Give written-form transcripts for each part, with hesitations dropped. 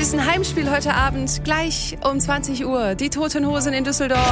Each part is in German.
ist ein Heimspiel heute Abend, gleich um 20 Uhr. Die Toten Hosen in Düsseldorf.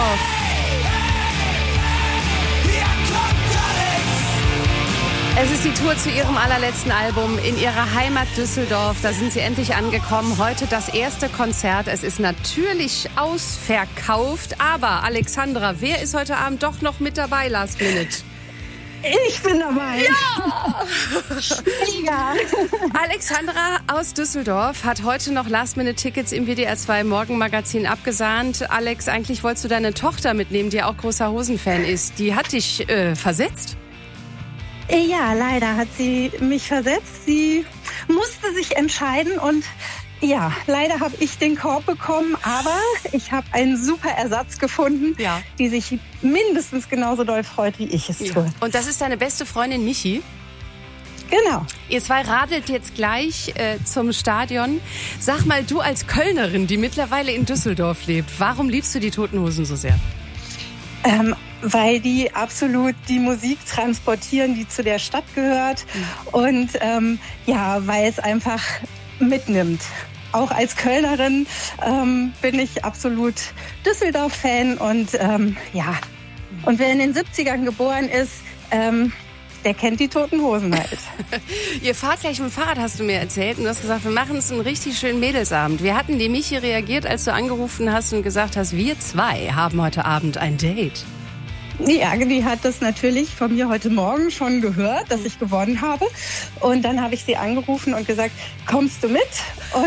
Es ist die Tour zu ihrem allerletzten Album in ihrer Heimat Düsseldorf. Da sind sie endlich angekommen. Heute das erste Konzert. Es ist natürlich ausverkauft. Aber Alexandra, wer ist heute Abend doch noch mit dabei, Last Minute? Ich bin dabei. Ja! Mega. Alexandra aus Düsseldorf hat heute noch Last-Minute-Tickets im WDR 2 Morgenmagazin abgesahnt. Alex, eigentlich wolltest du deine Tochter mitnehmen, die auch großer Hosen-Fan ist. Die hat dich versetzt? Ja, leider hat sie mich versetzt. Sie musste sich entscheiden und ja, leider habe ich den Korb bekommen, aber ich habe einen super Ersatz gefunden, die sich mindestens genauso doll freut, wie ich es tue. Und das ist deine beste Freundin Michi? Genau. Ihr zwei radelt jetzt gleich zum Stadion. Sag mal, du als Kölnerin, die mittlerweile in Düsseldorf lebt, warum liebst du die Toten Hosen so sehr? Weil die absolut die Musik transportieren, die zu der Stadt gehört. Und weil es einfach mitnimmt. Auch als Kölnerin bin ich absolut Düsseldorf-Fan und und wer in den 70ern geboren ist, der kennt die Toten Hosen halt. Ihr fahrt gleich mit dem Fahrrad, hast du mir erzählt, und du hast gesagt, wir machen es einen richtig schönen Mädelsabend. Wie hatten die Michi reagiert, als du angerufen hast und gesagt hast, wir zwei haben heute Abend ein Date? Ja, die hat das natürlich von mir heute Morgen schon gehört, dass ich gewonnen habe. Und dann habe ich sie angerufen und gesagt, kommst du mit?